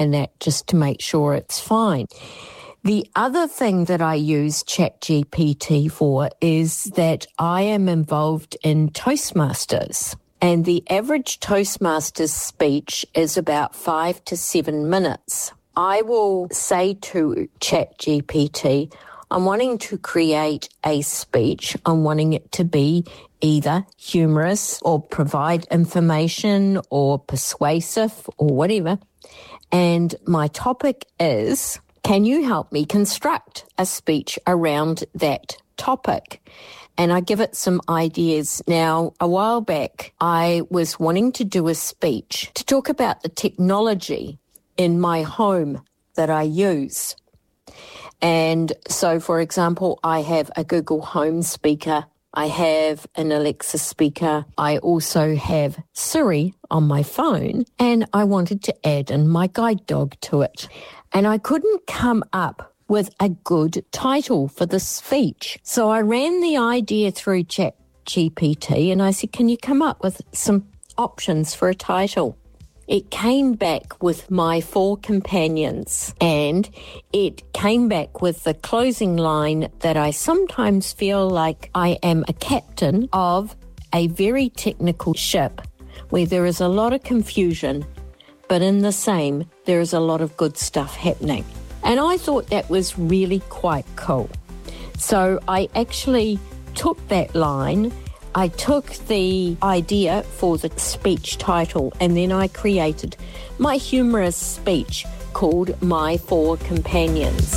and that just to make sure it's fine. The other thing that I use ChatGPT for is that I am involved in Toastmasters, and the average Toastmasters speech is about 5 to 7 minutes. I will say to ChatGPT, I'm wanting to create a speech. I'm wanting it to be either humorous or provide information or persuasive or whatever. And my topic is, can you help me construct a speech around that topic? And I give it some ideas. Now, a while back, I was wanting to do a speech to talk about the technology in my home that I use. And so, for example, I have a Google Home speaker, I have an Alexa speaker, I also have Siri on my phone, and I wanted to add in my guide dog to it. And I couldn't come up with a good title for the speech. So I ran the idea through ChatGPT and I said, can you come up with some options for a title? It came back with My 4 Companions, and it came back with the closing line that I sometimes feel like I am a captain of a very technical ship where there is a lot of confusion, but in the same, there is a lot of good stuff happening. And I thought that was really quite cool. So I actually took that line, I took the idea for the speech title, and then I created my humorous speech called My 4 Companions.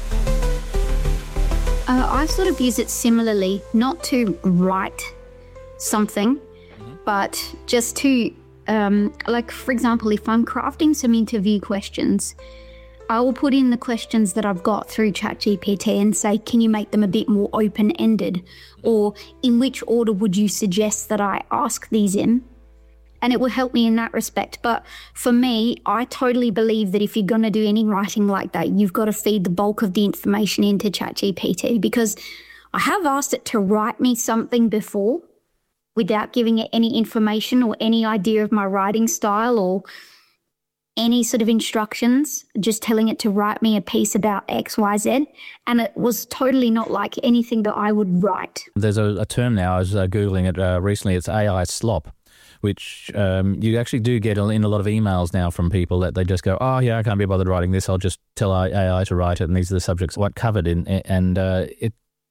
I sort of use it similarly, not to write something, but just to, like, for example, if I'm crafting some interview questions, I will put in the questions that I've got through ChatGPT and say, can you make them a bit more open-ended? Or in which order would you suggest that I ask these in? And it will help me in that respect. But for me, I totally believe that if you're going to do any writing like that, you've got to feed the bulk of the information into ChatGPT, because I have asked it to write me something before without giving it any information or any idea of my writing style or any sort of instructions, just telling it to write me a piece about X, Y, Z. And it was totally not like anything that I would write. There's a term now, I was Googling it recently, it's AI slop, which you actually do get in a lot of emails now from people that they just go, oh yeah, I can't be bothered writing this, I'll just tell AI to write it, and these are the subjects what covered in, and it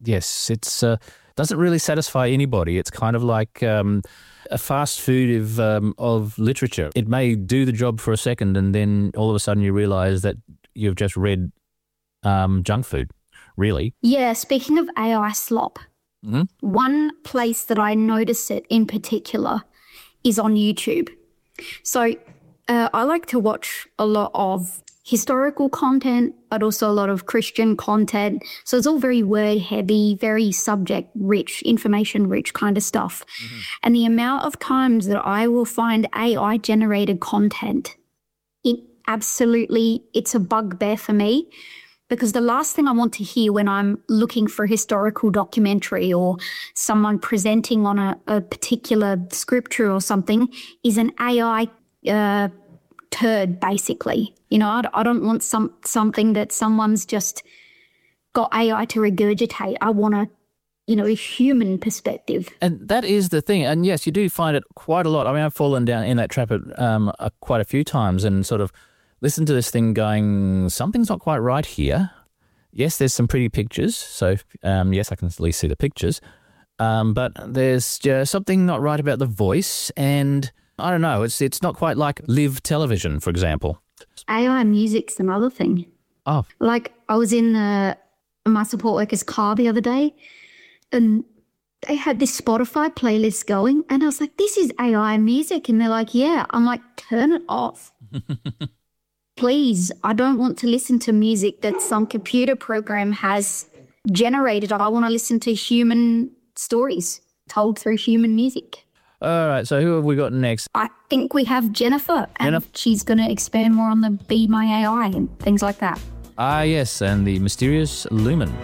doesn't really satisfy anybody. It's kind of like a fast food of literature. It may do the job for a second, and then all of a sudden you realise that you've just read junk food, really. Yeah, speaking of AI slop, one place that I notice it in particular is on YouTube. So I like to watch a lot of historical content, but also a lot of Christian content. So it's all very word heavy, very subject rich, information rich kind of stuff. And the amount of times that I will find AI generated content, it's a bugbear for me, because the last thing I want to hear when I'm looking for a historical documentary or someone presenting on a particular scripture or something is an AI turd, basically. You know, I don't want something that someone's just got AI to regurgitate. I want a human perspective. And that is the thing. And yes, you do find it quite a lot. I mean, I've fallen down in that trap quite a few times and sort of listened to this thing going, something's not quite right here. Yes, there's some pretty pictures. So, yes, I can at least see the pictures. But there's just something not right about the voice, and I don't know, it's not quite like live television, for example. AI music's another thing. Oh. Like, I was in my support worker's car the other day, and they had this Spotify playlist going, and I was like, this is AI music. And they're like, yeah. I'm like, turn it off. Please, I don't want to listen to music that some computer program has generated. I want to listen to human stories told through human music. All right, so who have we got next? I think we have Jennifer, and she's going to expand more on the Be My AI and things like that. Ah, yes, and the mysterious Lumen.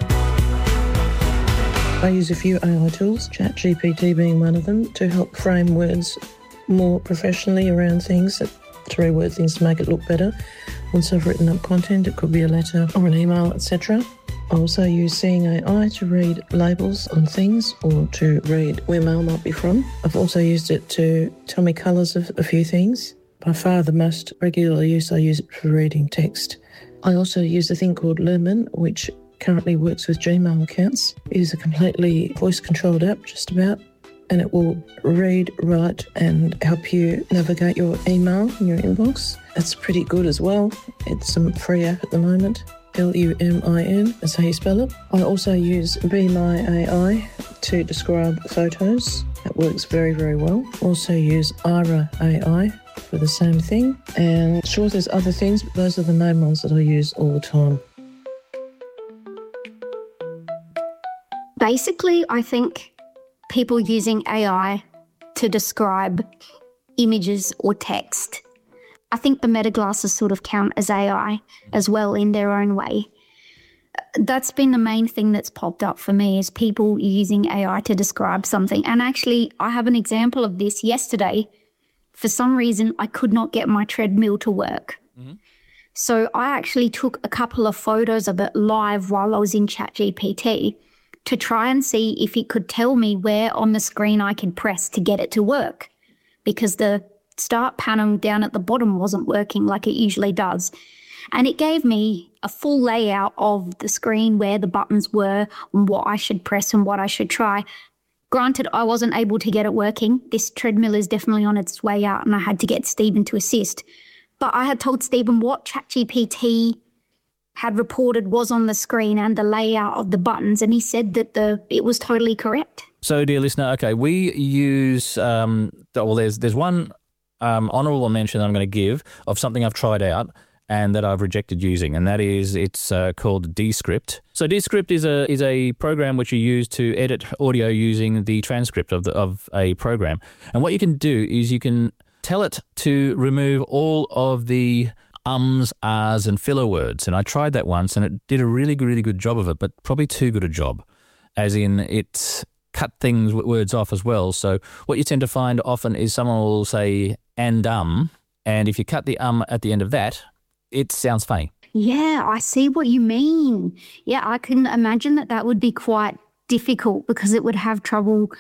I use a few AI tools, ChatGPT being one of them, to help frame words more professionally around things that to reword things to make it look better. Once I've written up content, it could be a letter or an email, etc. I also use Seeing AI to read labels on things or to read where mail might be from. I've also used it to tell me colours of a few things. By far the most regular use, I use it for reading text. I also use a thing called Lumen, which currently works with Gmail accounts. It is a completely voice-controlled app, just about, and it will read, write and help you navigate your email in your inbox. That's pretty good as well. It's a free app at the moment. Lumin is how you spell it. I also use Be My AI to describe photos. That works very, very well. Also use Aira AI for the same thing. And sure, there's other things, but those are the main ones that I use all the time. Basically, I think people using AI to describe images or text, I think the Meta glasses sort of count as AI as well in their own way. That's been the main thing that's popped up for me, is people using AI to describe something. And actually, I have an example of this yesterday. For some reason, I could not get my treadmill to work. Mm-hmm. So I actually took a couple of photos of it live while I was in ChatGPT to try and see if it could tell me where on the screen I could press to get it to work, because the start panel down at the bottom wasn't working like it usually does. And it gave me a full layout of the screen, where the buttons were and what I should press and what I should try. Granted, I wasn't able to get it working. This treadmill is definitely on its way out and I had to get Stephen to assist. But I had told Stephen what ChatGPT had reported was on the screen and the layout of the buttons, and he said that it was totally correct. So, dear listener, okay, we use, there's one honourable mention that I'm going to give of something I've tried out and that I've rejected using, and that is it's called Descript. So Descript is a program which you use to edit audio using the transcript of a program. And what you can do is you can tell it to remove all of the ums, ahs and filler words. And I tried that once and it did a really, really good job of it, but probably too good a job, as in it cut words off as well. So what you tend to find often is someone will say and if you cut the at the end of that, it sounds funny. Yeah, I see what you mean. Yeah, I can imagine that would be quite difficult, because it would have trouble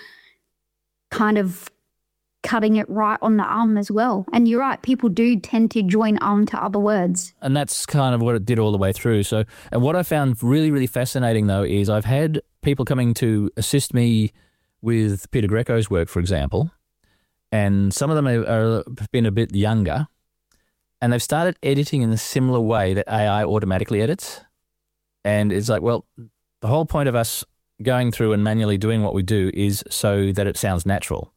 kind of cutting it right on the as well. And you're right, people do tend to join to other words. And that's kind of what it did all the way through. So, and what I found really, really fascinating though is I've had people coming to assist me with Peter Greco's work, for example, and some of them have been a bit younger, and they've started editing in a similar way that AI automatically edits. And it's like, well, the whole point of us going through and manually doing what we do is so that it sounds natural.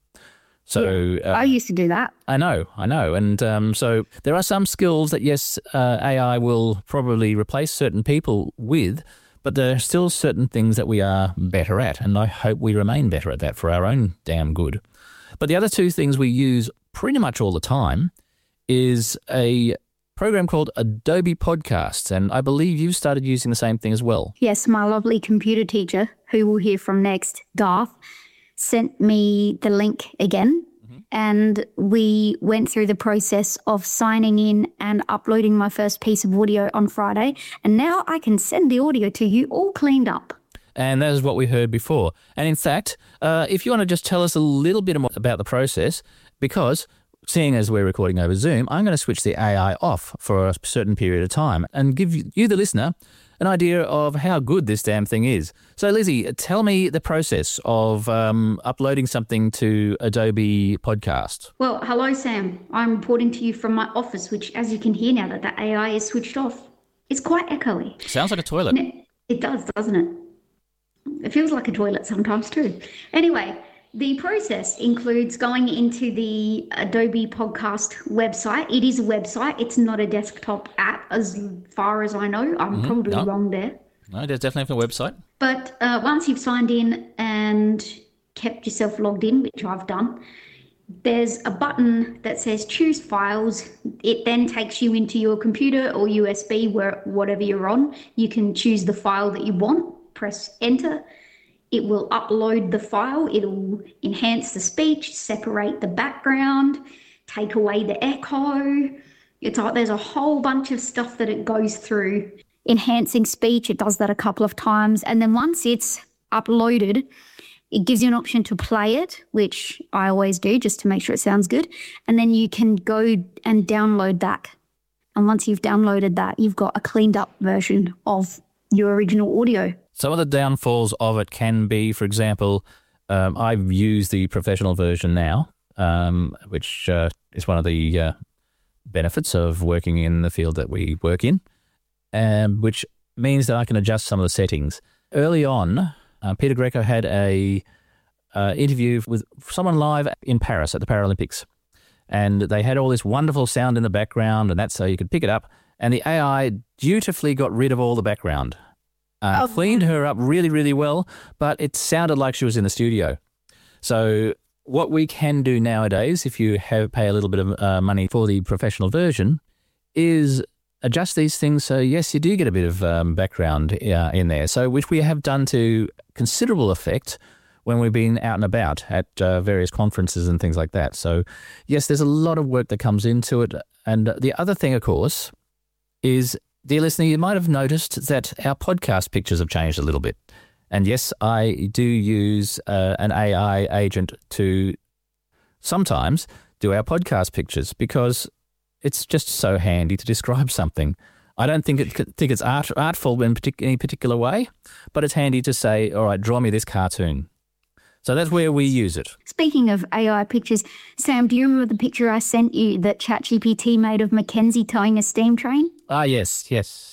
So yeah, I used to do that. I know. And so there are some skills that, yes, AI will probably replace certain people with, but there are still certain things that we are better at, and I hope we remain better at that for our own damn good. But the other two things we use pretty much all the time is a program called Adobe Podcasts, and I believe you've started using the same thing as well. Yes, my lovely computer teacher, who we'll hear from next, Garth, sent me the link again, and we went through the process of signing in and uploading my first piece of audio on Friday, and now I can send the audio to you all cleaned up. And that is what we heard before. And in fact, if you want to just tell us a little bit more about the process, because seeing as we're recording over Zoom, I'm going to switch the AI off for a certain period of time and give you, the listener, an idea of how good this damn thing is. So, Lizzie, tell me the process of uploading something to Adobe Podcast. Well, hello, Sam. I'm reporting to you from my office, which, as you can hear now that the AI is switched off, it's quite echoey. Sounds like a toilet. It does, doesn't it? It feels like a toilet sometimes too. Anyway, the process includes going into the Adobe Podcast website. It is a website. It's not a desktop app, as far as I know. I'm probably wrong there. No, there's definitely a website. But once you've signed in and kept yourself logged in, which I've done, there's a button that says choose files. It then takes you into your computer or USB, whatever you're on. You can choose the file that you want, press enter. It will upload the file. It'll enhance the speech, separate the background, take away the echo. It's like there's a whole bunch of stuff that it goes through. Enhancing speech, it does that a couple of times. And then once it's uploaded, it gives you an option to play it, which I always do just to make sure it sounds good. And then you can go and download that. And once you've downloaded that, you've got a cleaned up version of your original audio. Some of the downfalls of it can be, for example, I've used the professional version now, which is one of the benefits of working in the field that we work in, which means that I can adjust some of the settings. Early on, Peter Greco had a interview with someone live in Paris at the Paralympics, and they had all this wonderful sound in the background, and that's so you could pick it up, and the AI dutifully got rid of all the background, cleaned her up really, really well, but it sounded like she was in the studio. So what we can do nowadays, if you pay a little bit of money for the professional version, is adjust these things so, yes, you do get a bit of background in there. So which we have done to considerable effect when we've been out and about at various conferences and things like that. So, yes, there's a lot of work that comes into it. And the other thing, of course, is, dear listener, you might have noticed that our podcast pictures have changed a little bit. And yes, I do use an AI agent to sometimes do our podcast pictures because it's just so handy to describe something. I don't think it's artful in any particular way, but it's handy to say, all right, draw me this cartoon. So that's where we use it. Speaking of AI pictures, Sam, do you remember the picture I sent you that ChatGPT made of Mackenzie towing a steam train? Ah, yes.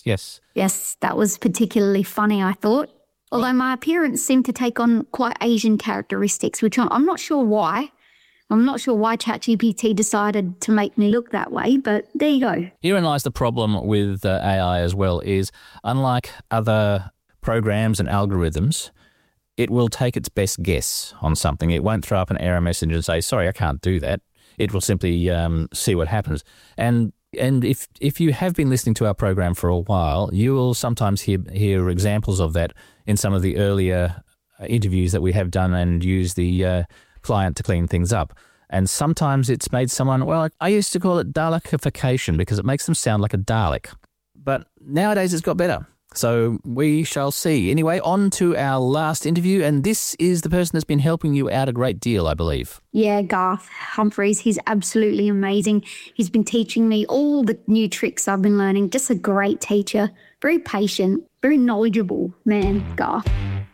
Yes, that was particularly funny, I thought. Although my appearance seemed to take on quite Asian characteristics, which I'm not sure why. I'm not sure why ChatGPT decided to make me look that way, but there you go. Herein lies the problem with AI as well, is unlike other programs and algorithms, it will take its best guess on something. It won't throw up an error message and say, sorry, I can't do that. It will simply see what happens. And if you have been listening to our program for a while, you will sometimes hear examples of that in some of the earlier interviews that we have done and use the client to clean things up. And sometimes it's made someone, well, I used to call it Dalecification because it makes them sound like a Dalek. But nowadays it's got better. So we shall see. Anyway, on to our last interview, and this is the person that's been helping you out a great deal, I believe. Yeah, Garth Humphreys. He's absolutely amazing. He's been teaching me all the new tricks I've been learning. Just a great teacher. Very patient, very knowledgeable man, Garth.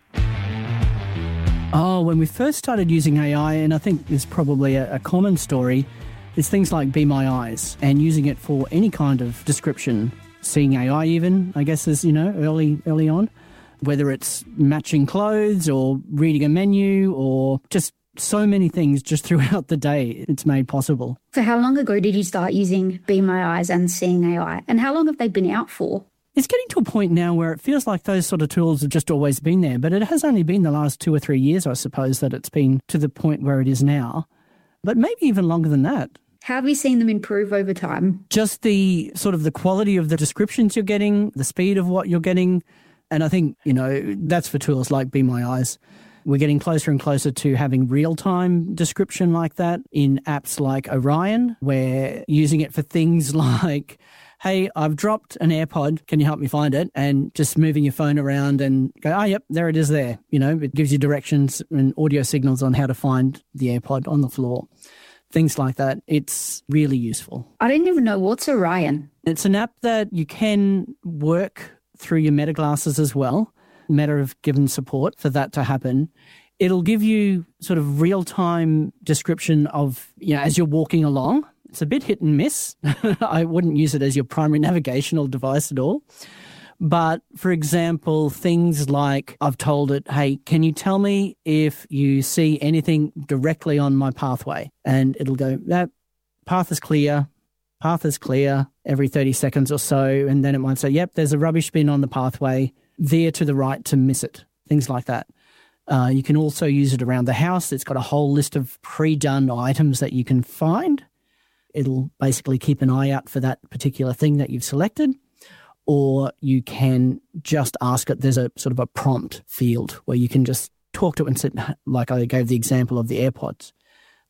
Oh, when we first started using AI, and I think it's probably a common story, is things like Be My Eyes and using it for any kind of description. Seeing AI even, I guess, is, early on, whether it's matching clothes or reading a menu or just so many things just throughout the day it's made possible. So how long ago did you start using Be My Eyes and Seeing AI? And how long have they been out for? It's getting to a point now where it feels like those sort of tools have just always been there, but it has only been the last 2 or 3 years, I suppose, that it's been to the point where it is now. But maybe even longer than that. How have you seen them improve over time? Just the sort of the quality of the descriptions you're getting, the speed of what you're getting. And I think, that's for tools like Be My Eyes. We're getting closer and closer to having real-time description like that in apps like Orion. We're using it for things like, hey, I've dropped an AirPod. Can you help me find it? And just moving your phone around and go, yep, there it is there. It gives you directions and audio signals on how to find the AirPod on the floor. Things like that. It's really useful. I didn't even know what's Orion. It's an app that you can work through your Meta glasses as well. Meta have given support for that to happen. It'll give you sort of real-time description of, as you're walking along. It's a bit hit and miss. I wouldn't use it as your primary navigational device at all. But, for example, things like I've told it, hey, can you tell me if you see anything directly on my pathway? And it'll go, that path is clear every 30 seconds or so. And then it might say, yep, there's a rubbish bin on the pathway, veer to the right to miss it, things like that. You can also use it around the house. It's got a whole list of pre-done items that you can find. It'll basically keep an eye out for that particular thing that you've selected. Or you can just ask it, there's a sort of a prompt field where you can just talk to it and say, like I gave the example of the AirPods,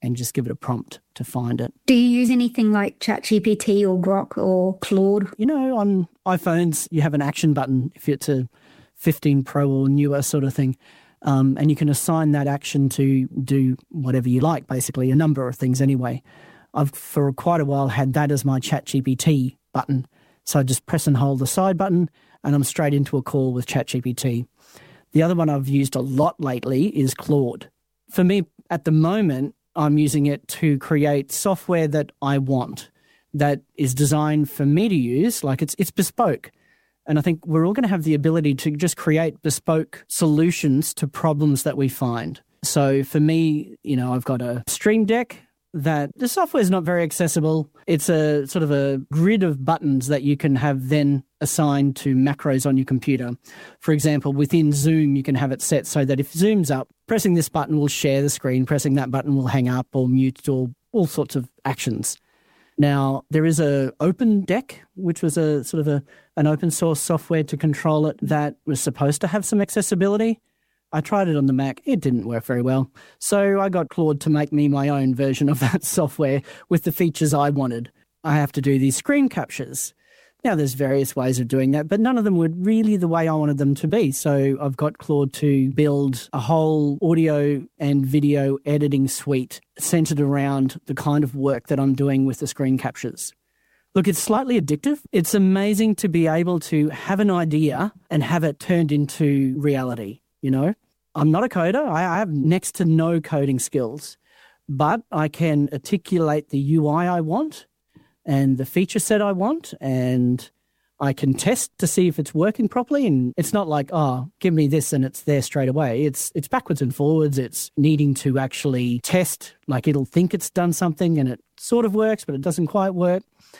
and just give it a prompt to find it. Do you use anything like ChatGPT or Grok or Claude? You know, on iPhones, you have an action button if it's a 15 Pro or newer sort of thing. And you can assign that action to do whatever you like, basically, a number of things anyway. I've, for quite a while, had that as my ChatGPT button. So I just press and hold the side button and I'm straight into a call with ChatGPT. The other one I've used a lot lately is Claude. For me, at the moment, I'm using it to create software that I want, that is designed for me to use, like it's bespoke. And I think we're all going to have the ability to just create bespoke solutions to problems that we find. So for me, you know, I've got a Stream Deck that the software is not very accessible. It's a sort of a grid of buttons that you can have then assigned to macros on your computer. For example, within Zoom, you can have it set so that if Zoom's up, pressing this button will share the screen, pressing that button will hang up or mute or all sorts of actions. Now, there is a Open Deck, which was a sort of an open source software to control it that was supposed to have some accessibility. I tried it on the Mac. It didn't work very well. So I got Claude to make me my own version of that software with the features I wanted. I have to do these screen captures. Now, there's various ways of doing that, but none of them were really the way I wanted them to be. So I've got Claude to build a whole audio and video editing suite centered around the kind of work that I'm doing with the screen captures. Look, it's slightly addictive. It's amazing to be able to have an idea and have it turned into reality, you know? I'm not a coder. I have next to no coding skills, but I can articulate the UI I want and the feature set I want, and I can test to see if it's working properly. And it's not like, oh, give me this and it's there straight away. It's backwards and forwards. It's needing to actually test, like it'll think it's done something and it sort of works, but it doesn't quite work.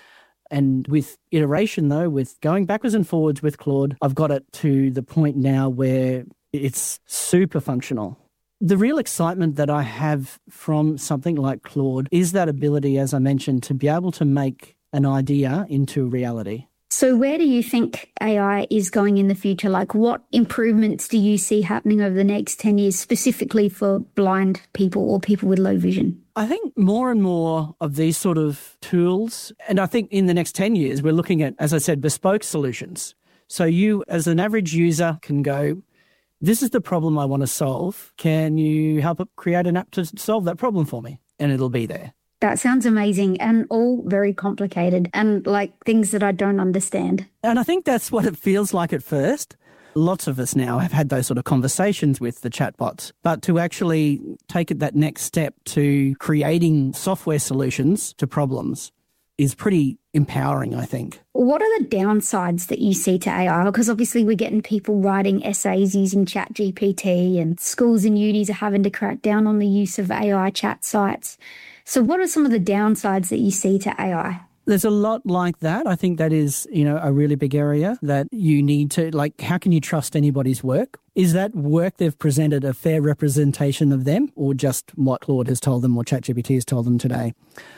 And with iteration, though, with going backwards and forwards with Claude, I've got it to the point now where it's super functional. The real excitement that I have from something like Claude is that ability, as I mentioned, to be able to make an idea into reality. So where do you think AI is going in the future? Like, what improvements do you see happening over the next 10 years, specifically for blind people or people with low vision? I think more and more of these sort of tools, and I think in the next 10 years, we're looking at, as I said, bespoke solutions. So you, as an average user, can go, this is the problem I want to solve. Can you help create an app to solve that problem for me? And it'll be there. That sounds amazing and all very complicated and like things that I don't understand. And I think that's what it feels like at first. Lots of us now have had those sort of conversations with the chatbots, but to actually take it that next step to creating software solutions to problems is pretty empowering, I think. What are the downsides that you see to AI? Because obviously we're getting people writing essays using ChatGPT and schools and unis are having to crack down on the use of AI chat sites. So what are some of the downsides that you see to AI? There's a lot like that. I think that is, a really big area that you need to, like, how can you trust anybody's work? Is that work they've presented a fair representation of them or just what Claude has told them or ChatGPT has told them today?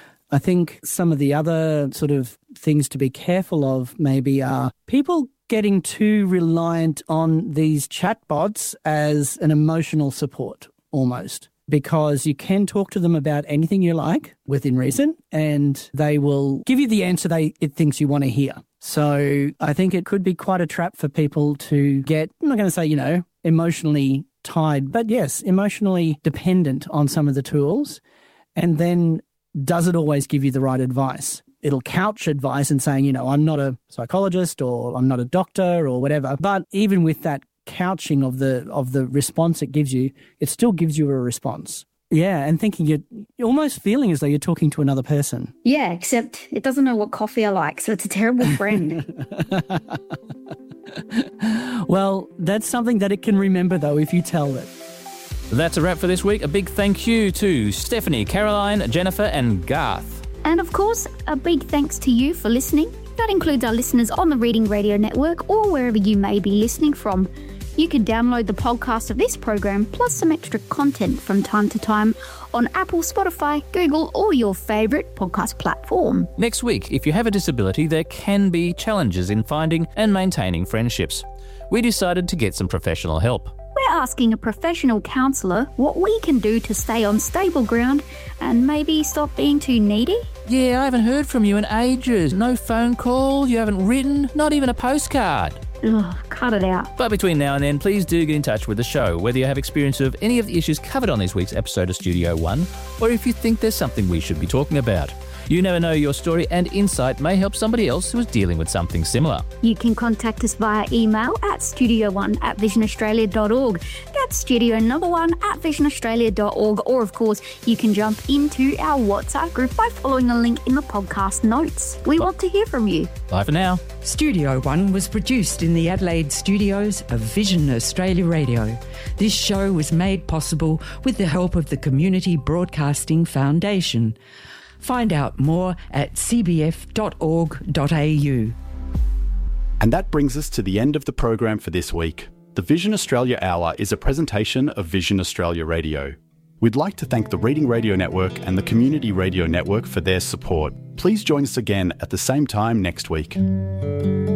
I think some of the other sort of things to be careful of maybe are people getting too reliant on these chatbots as an emotional support almost, because you can talk to them about anything you like within reason and they will give you the answer it thinks you want to hear. So I think it could be quite a trap for people to get, I'm not going to say, emotionally tied, but yes, emotionally dependent on some of the tools. And then does it always give you the right advice? It'll couch advice and saying, I'm not a psychologist or I'm not a doctor or whatever. But even with that couching of the response it gives you, it still gives you a response. Yeah, and thinking you're almost feeling as though you're talking to another person. Yeah, except it doesn't know what coffee I like, so it's a terrible friend. Well, that's something that it can remember, though, if you tell it. That's a wrap for this week. A big thank you to Stephanie, Caroline, Jennifer and Garth. And of course, a big thanks to you for listening. That includes our listeners on the Reading Radio Network or wherever you may be listening from. You can download the podcast of this program plus some extra content from time to time on Apple, Spotify, Google or your favourite podcast platform. Next week, if you have a disability, there can be challenges in finding and maintaining friendships. We decided to get some professional help. asking a professional counsellor what we can do to stay on stable ground and maybe stop being too needy. Yeah, I haven't heard from you in ages. No phone call, you haven't written, not even a postcard. Ugh, cut it out. But between now and then, please do get in touch with the show, whether you have experience of any of the issues covered on this week's episode of Studio One, or if you think there's something we should be talking about. You never know, your story and insight may help somebody else who is dealing with something similar. You can contact us via email at studio1@visionaustralia.org. That's studio1@visionaustralia.org. Or, of course, you can jump into our WhatsApp group by following the link in the podcast notes. We want to hear from you. Bye for now. Studio One was produced in the Adelaide studios of Vision Australia Radio. This show was made possible with the help of the Community Broadcasting Foundation. Find out more at cbf.org.au. And that brings us to the end of the program for this week. The Vision Australia Hour is a presentation of Vision Australia Radio. We'd like to thank the Reading Radio Network and the Community Radio Network for their support. Please join us again at the same time next week.